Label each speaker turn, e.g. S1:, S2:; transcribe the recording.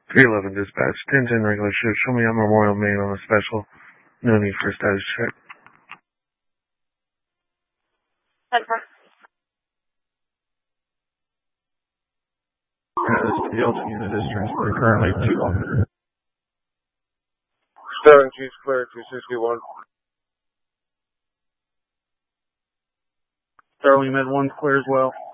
S1: 311 dispatch, 1010 regular shift. Show me on Memorial Main on a special. No need for a status check.
S2: This Delta unit is transferred currently to
S3: Sterling Chiefs clear 261.
S1: Sterling Med 1's clear as well.